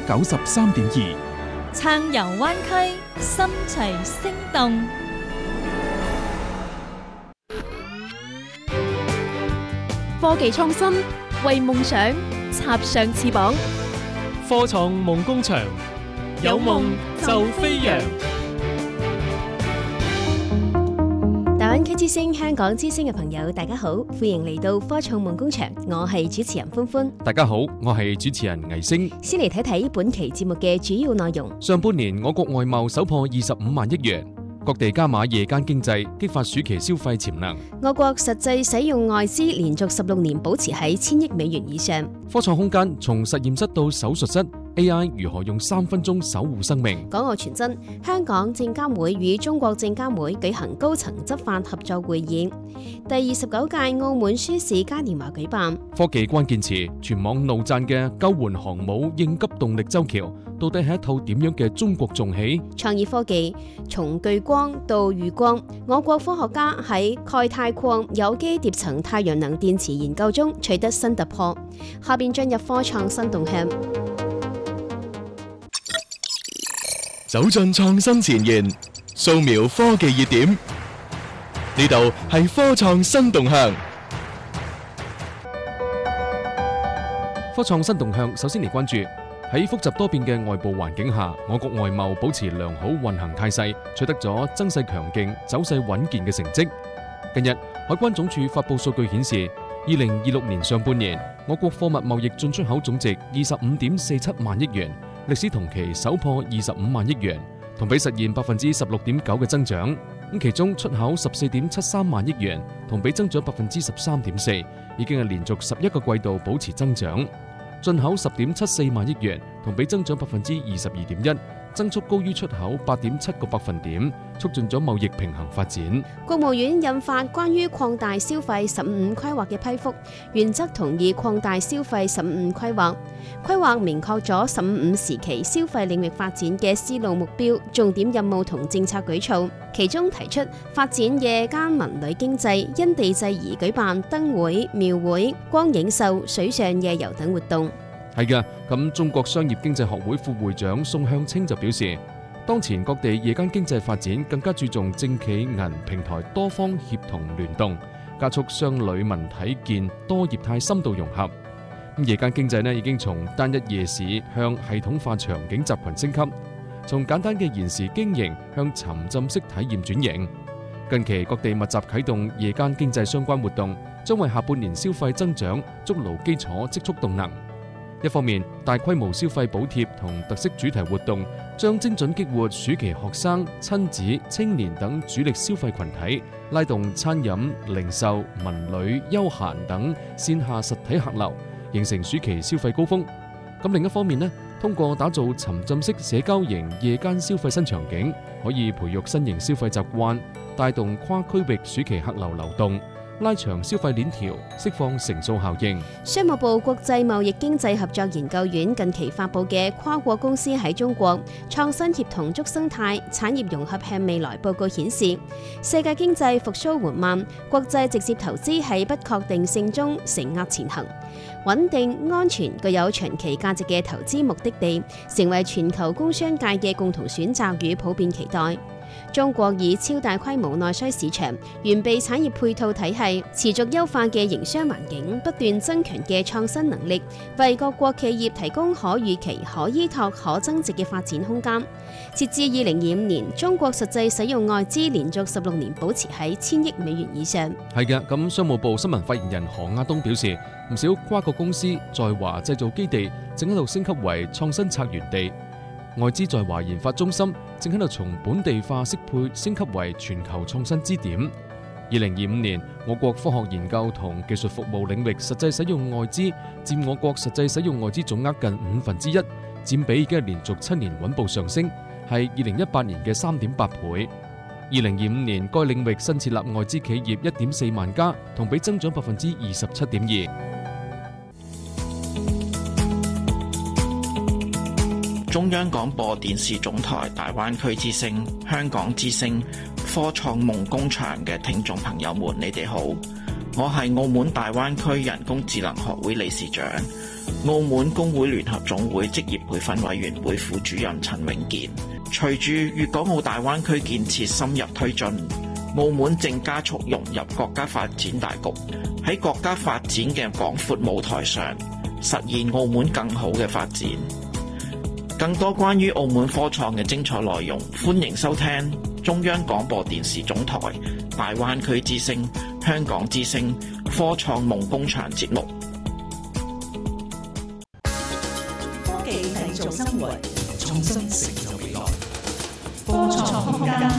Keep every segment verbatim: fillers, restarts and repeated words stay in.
九十三點二， 撐遊灣區，心隨聲動。 科技創新，為夢想插上翅膀。 科創夢工場，有夢就飛揚。 大灣區之星、香港之星嘅朋友，大家好，歡迎嚟到科創夢工場，我係主持人歡歡。 大家好，我係主持人魏星。 先嚟睇睇本期節目嘅主要內容。 上半年我國外貿首破二十五萬億元，各地加碼夜間經濟，激發暑期消費潛能。 我國實際使用外資連續十六年保持喺千億美元以上。 科創空間從實驗室到手術室。A I 如何用三分鐘守護生命？ 港澳傳真，香港證監會與中國證監會舉行高層執法合作會議。第二十九屆澳門書市嘉年華舉辦。 科技關鍵詞，全網怒讚嘅救援航母應急動力舟橋，到底係一套點樣嘅中國重器？ 創意科技，從巨光到裕光，我國科學家喺鈣鈦礦有機疊層太陽能電池研究中取得新突破。下邊進入科創新動向。 走進創新前沿，掃描科技熱點，呢度係科創新動向。 科創新動向，首先嚟關注喺複雜多變嘅外部環境下，我國外貿保持良好運行態勢，取得咗增勢強勁、走勢穩健嘅成績。近日，海關總署發佈數據顯示，二零二六年上半年，我國貨物貿易進出口總值二十五點四七萬億元。歷史同期首破二十五萬億元，同比實現百分之十六點九嘅增長。咁其中出口十四點七三萬億元，同比增長百分之十三點四，已經係連續十一個季度保持增長。進口十點七四萬億元，同比增長百分之二十二點一，增速高於出口八點七個百分點，促進咗貿易平衡發展。 國務院印發關於擴大消費十五規劃嘅批覆，原則同意擴大消費十五規劃。規劃明確咗十五時期消費領域發展嘅思路目標、重點任務同政策舉措，其中提出發展夜間文旅經濟，因地制宜舉辦燈會、廟會、光影秀、水上夜遊等活動。 係嘅，咁中國商業經濟學會副會長宋向清就表示，當前各地夜間經濟發展更加注重政企銀平台多方協同聯動，加速商旅文體建多業態深度融合。夜間經濟呢已經從單一夜市向系統化場景集群升級，從簡單嘅延時經營向沉浸式體驗轉型。近期各地密集啟動夜間經濟相關活動，將為下半年消費增長築牢基礎，積蓄動能。一方面，大規模消費補貼同特色主題活動將精準激活暑期學生、親子、青年等主力消費群體，拉動餐飲、零售、文旅、休閒等線下實體客流，形成暑期消費高峰。咁另一方面呢，通過打造沉浸式社交型夜間消費新場景，可以培育新型消費習慣，帶動跨區域暑期客流流動，拉長消費鏈條，釋放乘數效應。 商務部國際貿易經濟合作研究院近期發佈嘅《跨國公司喺中國創新協同築生態產業融合向未來》報告顯示，世界經濟復甦緩慢，國際直接投資喺不確定性中承壓前行，穩定、安全、具有長期價值嘅投資目的地，成為全球工商界嘅共同選擇與普遍期待。中國以超大規模內需市場、完備產業配套體系、持續優化嘅營商環境、不斷增強嘅創新能力，為各國企業提供可預期、可依託、可增值嘅發展空間。截至二零二五年，中國實際使用外資連續十六年保持喺千億美元以上。 係嘅，咁商務部新聞發言人何亞東表示，唔少跨國公司在華製造基地正喺度升級為創新策源地。外資在華研發中心正喺度從本地化適配升級為全球創新支點。二零二五年，我國科學研究同技術服務領域實際使用外資佔我國實際使用外資總額近五分之一，佔比已經係連續七年穩步上升，係二零一八年嘅三點八倍。二零二五年，該領域新設立外資企業一點四萬家，同比增長百分之二十七點二。 中央廣播電視總台大灣區之聲、香港之聲、科創夢工場嘅聽眾朋友們，你哋好， 我係澳門大灣區人工智能學會理事長、澳門工會聯合總會職業培訓委員會副主任陳永健。隨住粵港澳大灣區建設深入推進，澳門正加速融入國家發展大局，喺國家發展嘅廣闊舞台上，實現澳門更好嘅發展。更多關於澳門科創嘅精彩內容，歡迎收聽中央廣播電視總台大灣區之聲、香港之聲科創夢工場節目。 科技製造生活，創新成就未來。科創空間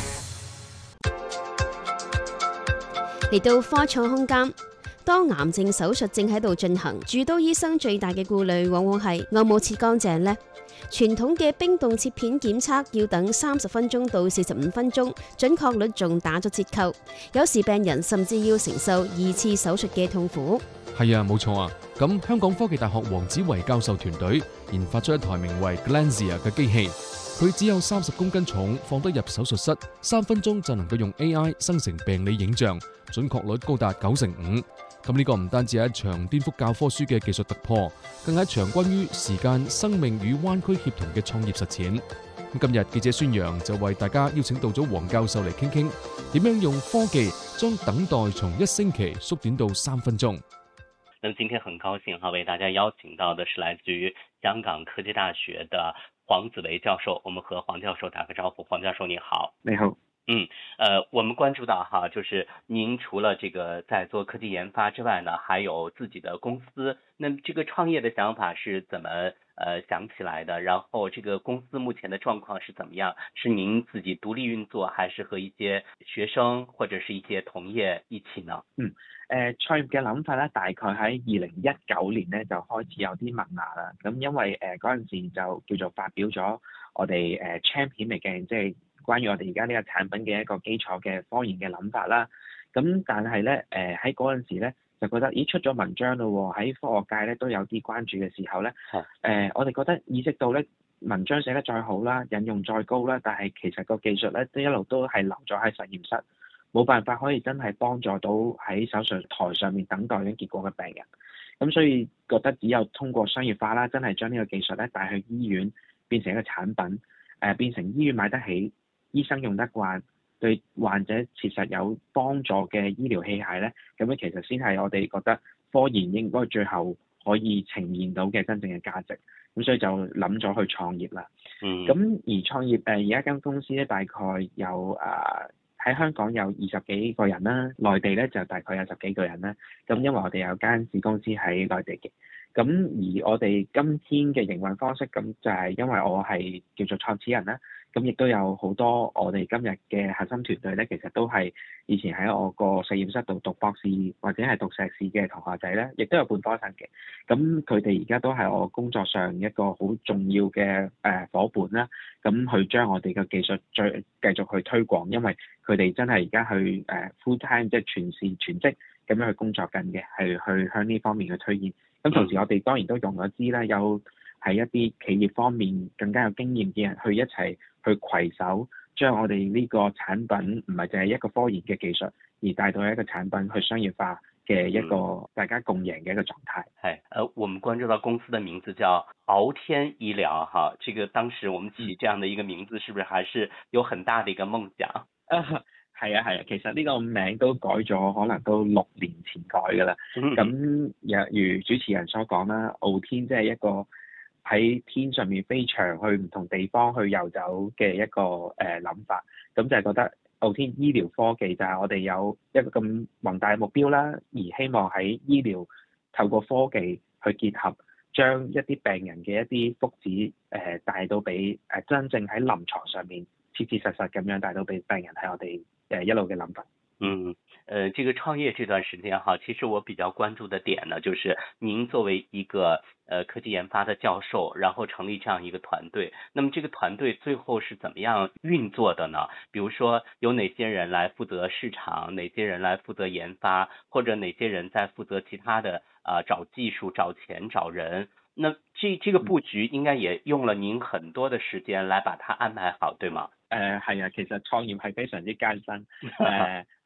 嚟到科創空間。當癌症手術正喺度進行，主刀醫生最大嘅顧慮往往係我冇切乾淨呢。傳統嘅冰凍切片檢測要等三十分鐘到四十五分鐘，準確率仲打咗折扣。有時病人甚至要承受二次手術嘅痛苦。 係啊，冇錯啊。咁香港科技大學黃子維教授團隊研發出一台名為 Glanzia 嘅機器，佢只有三十公斤重，放得入手術室，三分鐘就能夠用 A I 生成病理影像，準確率高達九成五。咁呢個唔單止係一場顛覆教科書嘅技術突破，更係一場關於時間、生命與灣區協同嘅創業實踐。咁今日記者孫陽就為大家邀請到咗黃教授嚟傾傾，點樣用科技將等待從一星期縮短到三分鐘。 那麼今天很高興哈，為大家邀請到的是來自於香港科技大學的黃子維教授。我們和黃教授打個招呼。黃教授你好。 你好。 嗯，呃，我們關注到哈，就是您除了這個在做科技研發之外呢，還有自己的公司。那麼這個創業的想法是怎麼呃想起來的？然後這個公司目前的狀況是怎麼樣？是您自己獨立運作，還是和一些學生或者是一些同業一起呢？ 嗯，誒、呃，創業嘅諗法咧，大概喺二零一九年咧就開始有啲萌芽啦。咁因為誒嗰陣時就叫做發表咗我哋誒、呃、champion 嚟嘅，即係關於我哋而家呢個產品嘅一個基礎嘅科研嘅諗法啦。咁但係咧，誒喺嗰陣時咧就覺得，咦出咗文章咯喎，喺科學界咧都有啲關注嘅時候咧，誒、呃、我哋覺得意識到咧文章寫得再好啦，引用再高啦，但係其實個技術咧都一路都係留咗喺實驗室，冇辦法可以真係幫助到喺手術台上面等待緊結果嘅病人。咁所以覺得只有通過商業化啦，真係將呢個技術咧帶去醫院，變成一個產品，誒、呃、變成醫院買得起，醫生用得慣，對患者切實有幫助嘅醫療器械咧，咁樣其實先係我哋覺得科研應該最後可以呈現到嘅真正嘅價值。咁所以就諗咗去創業啦。嗯。咁而創業誒而家間公司咧，大概有誒喺、呃、香港有二十幾個人啦，內地咧就大概有十幾個人啦。咁因為我哋有間子公司喺內地嘅。咁而我哋今天嘅營運方式，咁就係因為我係叫做創始人啦。咁亦都有好多我哋今日嘅核心團隊咧，其實都係以前喺我個實驗室度讀博士或者係讀碩士嘅同學仔咧，亦都有本科生嘅。咁佢哋而家都係我工作上一個好重要嘅誒夥伴啦。咁去將我哋嘅技術再繼續去推廣，因為佢哋真係而家去誒 full time 即係全時全職咁樣去工作緊嘅，係去向呢方面去推薦。咁同時我哋當然都用咗資啦，有喺一啲企業方面更加有經驗嘅人去一齊去攜手，將我哋呢個產品唔係淨係一個科研嘅技術，而帶到一個產品去商業化嘅一個大家共贏嘅一個狀態。 係、嗯，呃，我們關注到公司的名字叫敖天醫療，哈，這個當時我們起這樣的一個名字，是不是還是有很大的一個夢想？ 啊，係啊係啊，其實呢個名都改咗，可能都六年前改㗎啦。咁若、嗯、如主持人所講啦，敖天即係一個喺天上面飛翔去唔同地方去遊走嘅一個誒諗、呃、法，咁就係覺得敖天醫療科技就係我哋有一個咁宏大嘅目標啦，而希望喺醫療透過科技去結合，將一啲病人嘅一啲福祉誒、呃、帶到俾誒、呃、真正喺臨床上面切切實實咁樣帶到俾病人，係我哋誒、呃、一路嘅諗法。 嗯，呃，這個創業這段時間哈，其實我比較關注的點呢，就是您作為一個呃科技研發的教授，然後成立這樣一個團隊，那麼這個團隊最後是怎麼樣運作的呢？比如說有哪些人來負責市場，哪些人來負責研發，或者哪些人在負責其他的啊、呃、找技術、找錢、找人？那這這個佈局應該也用了您很多的時間來把它安排好，對嗎？ 誒係啊，其實創業係非常之艱辛，誒、呃。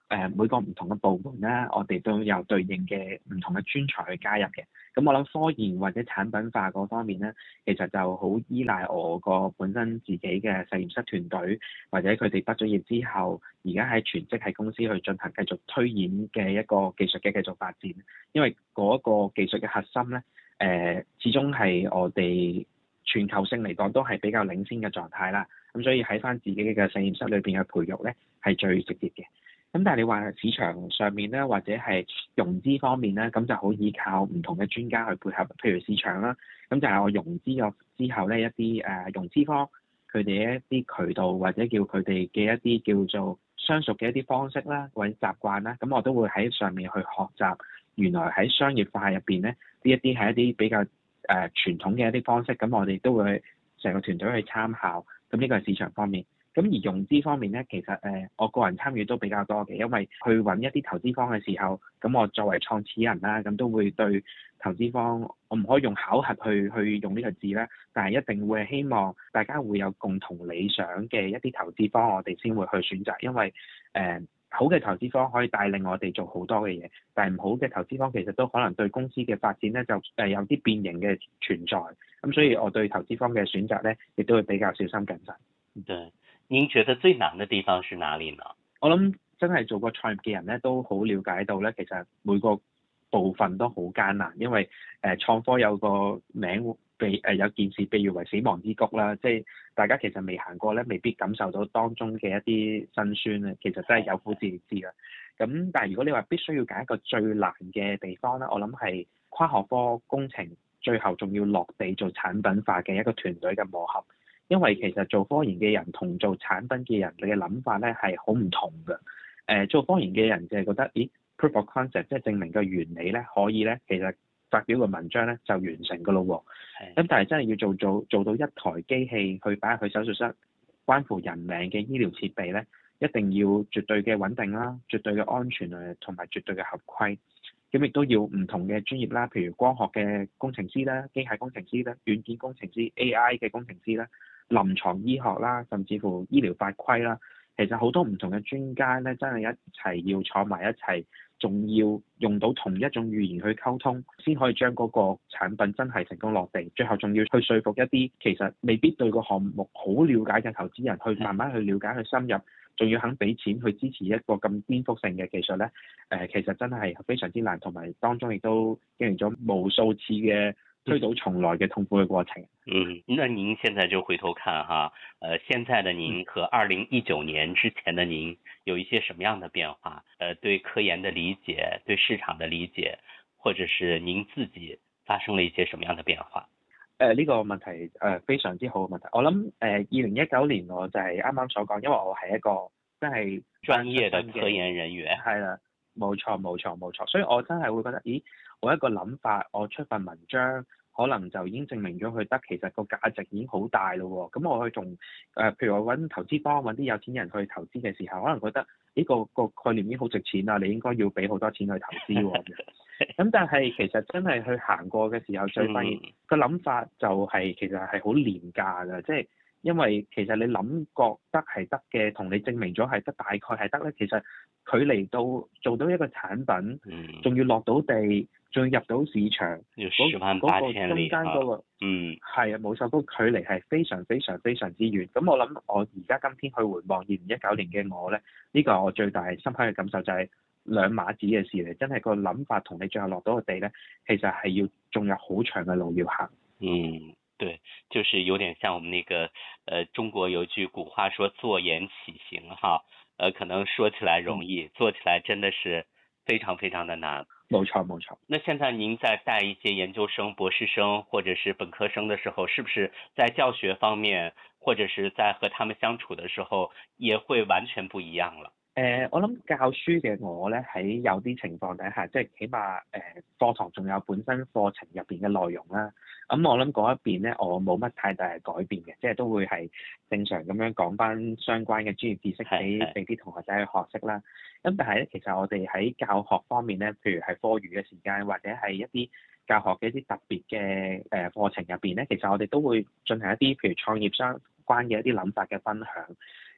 誒每個唔同嘅部門啦，我哋都有對應嘅唔同嘅專才去加入嘅。咁我諗科研或者產品化嗰方面咧，其實就好依賴我個本身自己嘅實驗室團隊，或者佢哋畢咗業之後，而家喺全職喺公司去進行繼續推演嘅一個技術嘅繼續發展。因為嗰個技術嘅核心咧，誒、呃、始終係我哋全球性嚟講都係比較領先嘅狀態啦。咁所以喺翻自己嘅實驗室裏邊嘅培育咧，係最直接嘅。咁但係你話市場上面咧，或者係融資方面咧，咁就好依靠唔同嘅專家去配合，譬如市場啦，咁就係我融資咗之後咧，一啲誒、呃、融資方佢哋一啲渠道或者叫佢哋嘅一啲叫做相熟嘅一啲方式啦，或者習慣啦，咁我都會喺上面去學習。原來喺商業化入邊咧，呢一啲係一啲比較誒、呃、傳統嘅一啲方式，咁我哋都會成個團隊去參考。咁呢個係市場方面。咁而融資方面咧，其實誒、呃、我個人參與都比較多嘅，因為去揾一啲投資方嘅時候，咁我作為創始人啦，咁都會對投資方，我唔可以用考核去去用呢個字啦，但係一定會希望大家會有共同理想嘅一啲投資方，我哋先會去選擇，因為誒、呃、好嘅投資方可以帶領我哋做好多嘅嘢，但係唔好嘅投資方其實都可能對公司嘅發展咧就誒有啲變形嘅存在，咁所以我對投資方嘅選擇咧，亦都會比較小心謹慎。 對。您覺得最難的地方是哪裡呢？ 我諗真係做過創業嘅人咧，都好了解到咧，其實每個部分都好艱難，因為誒、呃、創科有個名被誒、呃、有件事被譽為死亡之谷啦，即係大家其實未行過咧，未必感受到當中嘅一啲辛酸咧，其實真係有苦自己知啦。咁但係如果你話必須要揀一個最難嘅地方咧，我諗係跨學科工程最後仲要落地做產品化嘅一個團隊嘅磨合。因為其實做科研嘅人同做產品嘅人嘅諗法咧係好唔同嘅。誒、呃、做科研嘅人就係覺得，咦 proof of concept 即係證明個原理咧可以咧，其實發表個文章咧就完成㗎咯喎。咁但係真係要做做做到一台機器去擺入去手術室，關乎人命嘅醫療設備咧，一定要絕對嘅穩定啦，絕對嘅安全啊，同埋絕對嘅合規。咁亦都要唔同嘅專業啦，譬如光學嘅工程師啦、機械工程師啦、軟件工程師、A I 嘅工程師啦、臨床醫學啦，甚至乎醫療法規啦，其實好多唔同嘅專家咧，真係一齊要坐埋一齊，仲要用到同一種語言去溝通，先可以將嗰個產品真係成功落地。最後仲要去說服一啲其實未必對個項目好了解嘅投資人，去慢慢去了解、去深入，仲要肯俾錢去支持一個咁顛覆性嘅技術咧。誒、呃，其實真係非常之難，同埋當中亦都經歷咗無數次嘅推倒重來嘅痛苦嘅過程。 嗯，那您現在就回頭看哈，呃，現在的您和二零一九年之前的您有一些什麼樣的變化？呃，對科研的理解，對市場的理解，或者是您自己發生了一些什麼樣的變化？ 誒、呃，呢、這個問題誒、呃、非常之好嘅問題。我諗誒二零一九年我就係啱啱所講，因為我係一個真係專業的科研人員。 係啦，冇錯冇錯冇錯，所以我真係會覺得，咦，我一個諗法，我出份文章。可能就已經證明咗佢得，其實個價值已經好大咯喎。咁我去仲誒，譬如我揾投資方揾啲有錢人去投資嘅時候，可能覺得呢個個概念已經好值錢啦，你應該要俾好多錢去投資喎。咁但係其實真係去行過嘅時候，就發現個諗法就係其實係好廉價㗎，即係因為其實你諗覺得係得嘅，同你證明咗係得大概係得咧，其實距離到做到一個產品，仲、嗯、要落到地。仲要入到市場，嗰嗰個中間嗰個，嗯，係啊，冇錯，嗰個距離係非常非常非常之遠。咁我諗，我而家今天去回望二零一九年嘅我咧，呢個係我最大深刻嘅感受就係兩碼子嘅事嚟，真係個諗法同你最後落到個地咧，其實係要仲有好長嘅路要行。 嗯，對，就是有點像我們那個，呃，中國有句古話說坐言起行哈，呃，可能說起來容易，嗯、做起來真的是非常非常的難。 冇錯冇錯。 那現在您在帶一些研究生、博士生或者是本科生的時候，是不是在教學方面，或者是在和他們相處的時候，也會完全不一樣了？ 誒、呃，我諗教書嘅我咧，喺有啲情況底下，即係起碼誒課堂仲有本身課程入邊嘅內容啦。咁、嗯、我諗嗰一邊咧，我冇乜太大嘅改變嘅，即係都會係正常咁樣講翻相關嘅專業知識俾俾啲同學仔去學識啦。咁、嗯、但係咧，其實我哋喺教學方面咧，譬如係課餘嘅時間或者係一啲教學嘅一啲特別嘅誒課程入邊咧，其實我哋都會進行一啲譬如創業相關嘅一啲諗法嘅分享。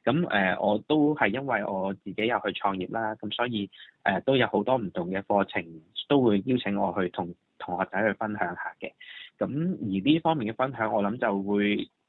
咁誒、呃、我都係因為我自己有去創業啦，咁所以誒、呃、都有好多唔同嘅課程都會邀請我去同同學仔去分享下嘅。咁而呢方面嘅分享，我諗就會